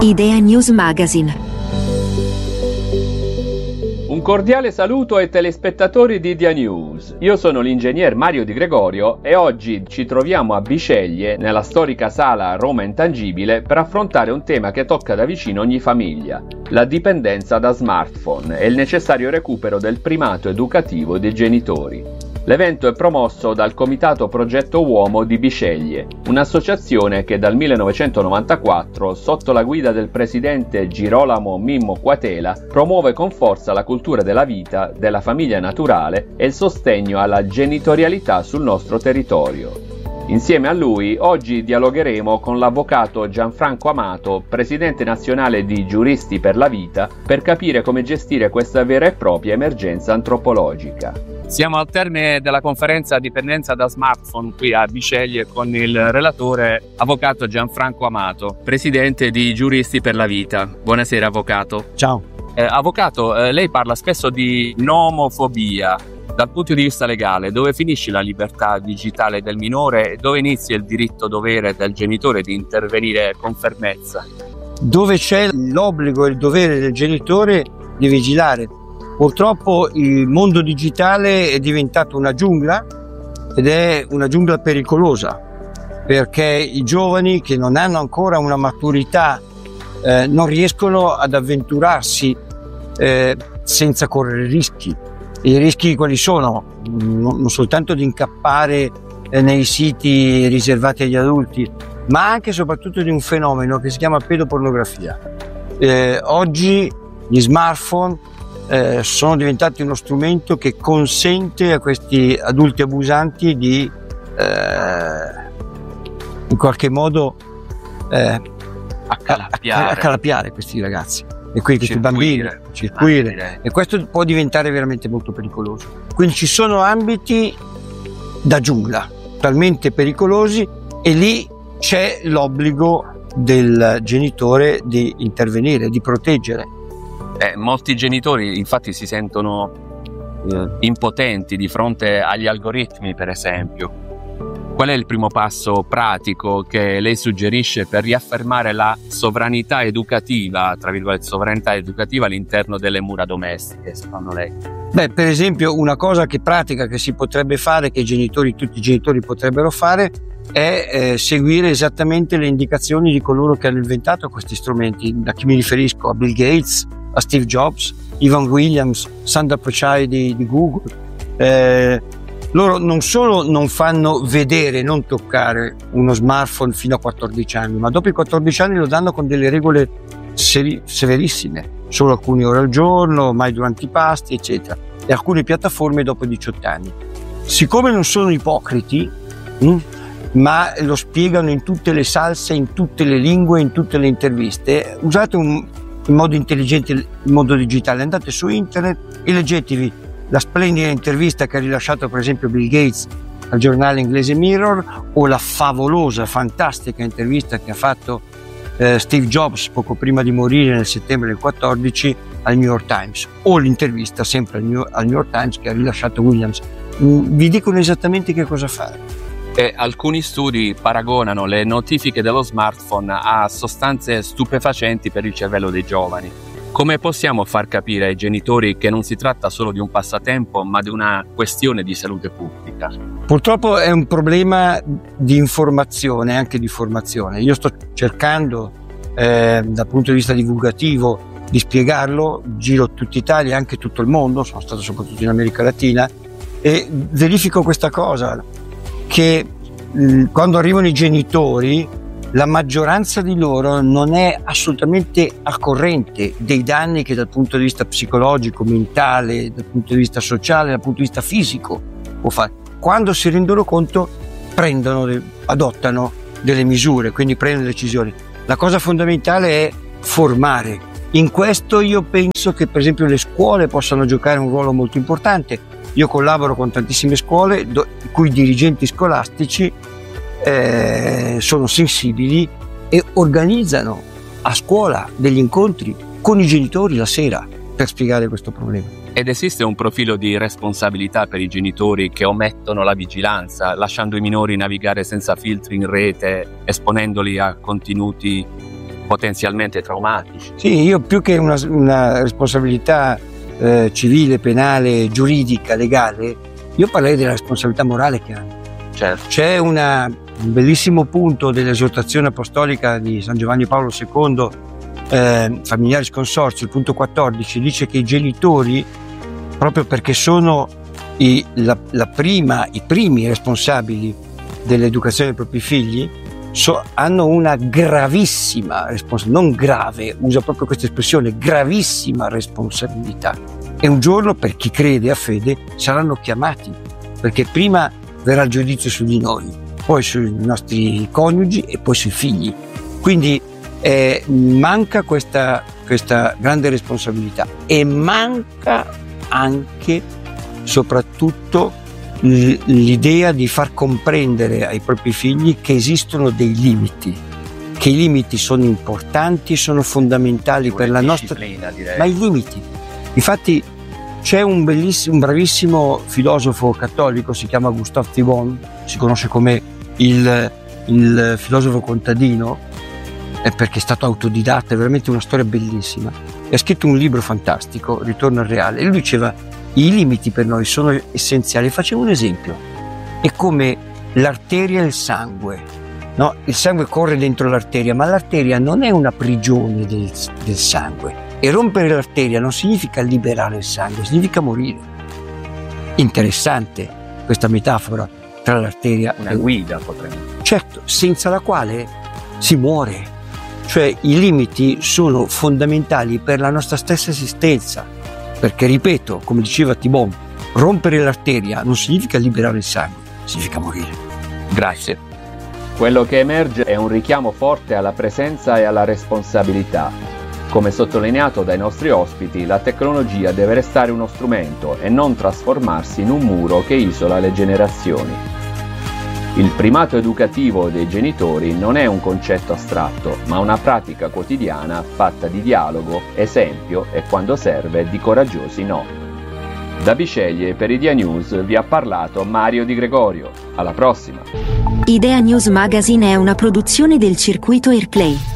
Idea News Magazine. Un cordiale saluto ai telespettatori di Idea News. Io sono l'ingegner Mario Di Gregorio e oggi ci troviamo a Bisceglie, nella storica sala Roma Intangibile, per affrontare un tema che tocca da vicino ogni famiglia: la dipendenza da smartphone e il necessario recupero del primato educativo dei genitori. L'evento è promosso dal Comitato Progetto Uomo di Bisceglie, un'associazione che dal 1994, sotto la guida del presidente Girolamo Mimmo Quatela, promuove con forza la cultura della vita, della famiglia naturale e il sostegno alla genitorialità sul nostro territorio. Insieme a lui, oggi dialogheremo con l'avvocato Gianfranco Amato, presidente nazionale di Giuristi per la Vita, per capire come gestire questa vera e propria emergenza antropologica. Siamo al termine della conferenza Dipendenza da smartphone qui a Bisceglie con il relatore avvocato Gianfranco Amato, presidente di Giuristi per la Vita. Buonasera avvocato. Ciao. Avvocato, lei parla spesso di nomofobia. Dal punto di vista legale, dove finisce la libertà digitale del minore e dove inizia il diritto-dovere del genitore di intervenire con fermezza? Dove c'è l'obbligo e il dovere del genitore di vigilare. Purtroppo il mondo digitale è diventato una giungla ed è una giungla pericolosa, perché i giovani che non hanno ancora una maturità non riescono ad avventurarsi senza correre rischi. I rischi quali sono? Non soltanto di incappare nei siti riservati agli adulti, ma anche e soprattutto di un fenomeno che si chiama pedopornografia. Oggi gli smartphone sono diventati uno strumento che consente a questi adulti abusanti di in qualche modo accalappiare questi ragazzi e questi bambini, circuire, e questo può diventare veramente molto pericoloso. Quindi ci sono ambiti da giungla talmente pericolosi e lì c'è l'obbligo del genitore di intervenire, di proteggere. Molti genitori infatti si sentono impotenti di fronte agli algoritmi, per esempio. Qual è il primo passo pratico che lei suggerisce per riaffermare la sovranità educativa, tra virgolette, sovranità educativa all'interno delle mura domestiche, secondo lei? Per esempio, una cosa pratica che si potrebbe fare, che tutti i genitori potrebbero fare, è seguire esattamente le indicazioni di coloro che hanno inventato questi strumenti. Da chi mi riferisco? A Bill Gates, a Steve Jobs, Ivan Williams, Sundar Pichai di Google. Loro non solo non fanno vedere, non toccare uno smartphone fino a 14 anni, ma dopo i 14 anni lo danno con delle regole severissime, solo alcune ore al giorno, mai durante i pasti, eccetera, e alcune piattaforme dopo 18 anni. Siccome non sono ipocriti, ma lo spiegano in tutte le salse, in tutte le lingue, in tutte le interviste, usate in modo intelligente il mondo digitale, andate su internet e leggetevi la splendida intervista che ha rilasciato per esempio Bill Gates al giornale inglese Mirror, o la favolosa, fantastica intervista che ha fatto Steve Jobs poco prima di morire nel settembre del 14 al New York Times, o l'intervista sempre al New York Times che ha rilasciato Williams. Vi dicono esattamente che cosa fare. Alcuni studi paragonano le notifiche dello smartphone a sostanze stupefacenti per il cervello dei giovani. Come possiamo far capire ai genitori che non si tratta solo di un passatempo, ma di una questione di salute pubblica? Purtroppo è un problema di informazione, anche di formazione. Io sto cercando, dal punto di vista divulgativo, di spiegarlo. Giro tutta Italia, anche tutto il mondo, sono stato soprattutto in America Latina, e verifico questa cosa, che quando arrivano i genitori, la maggioranza di loro non è assolutamente al corrente dei danni che dal punto di vista psicologico, mentale, dal punto di vista sociale, dal punto di vista fisico può fare. Quando si rendono conto, adottano delle misure, quindi prendono decisioni. La cosa fondamentale è formare. In questo io penso che per esempio le scuole possano giocare un ruolo molto importante. Io collaboro con tantissime scuole i cui dirigenti scolastici sono sensibili e organizzano a scuola degli incontri con i genitori la sera per spiegare questo problema. Ed esiste un profilo di responsabilità per i genitori che omettono la vigilanza, lasciando i minori navigare senza filtri in rete, esponendoli a contenuti potenzialmente traumatici. Sì, io più che una responsabilità civile, penale, giuridica, legale, io parlerei della responsabilità morale che hanno. Certo. C'è un bellissimo punto dell'esortazione apostolica di San Giovanni Paolo II, Familiaris Consortio, il punto 14, dice che i genitori, proprio perché sono i primi responsabili dell'educazione dei propri figli, hanno una gravissima responsabilità, non grave, usa proprio questa espressione, gravissima responsabilità. E un giorno, per chi crede a fede, saranno chiamati, perché prima verrà il giudizio su di noi, poi sui nostri coniugi e poi sui figli. Quindi manca questa grande responsabilità, e manca anche, soprattutto, l'idea di far comprendere ai propri figli che esistono dei limiti, che i limiti sono importanti, sono fondamentali per la nostra, direi. Ma i limiti, infatti, c'è un bravissimo filosofo cattolico, si chiama Gustave Thibon, si conosce come il filosofo contadino, perché è stato autodidatta, è veramente una storia bellissima, e ha scritto un libro fantastico, Ritorno al reale, e lui diceva: i limiti per noi sono essenziali. Facciamo un esempio: è come l'arteria e il sangue, no? Il sangue corre dentro l'arteria, ma l'arteria non è una prigione del sangue, e rompere l'arteria non significa liberare il sangue, significa morire. Interessante questa metafora tra l'arteria una guida, potremmo. Certo, senza la quale si muore. Cioè, i limiti sono fondamentali per la nostra stessa esistenza, perché, ripeto, come diceva Thibon, rompere l'arteria non significa liberare il sangue, significa morire. Grazie. Quello che emerge è un richiamo forte alla presenza e alla responsabilità. Come sottolineato dai nostri ospiti, la tecnologia deve restare uno strumento e non trasformarsi in un muro che isola le generazioni. Il primato educativo dei genitori non è un concetto astratto, ma una pratica quotidiana fatta di dialogo, esempio e, quando serve, di coraggiosi no. Da Bisceglie per Idea News vi ha parlato Mario Di Gregorio. Alla prossima! Idea News Magazine è una produzione del circuito Airplay.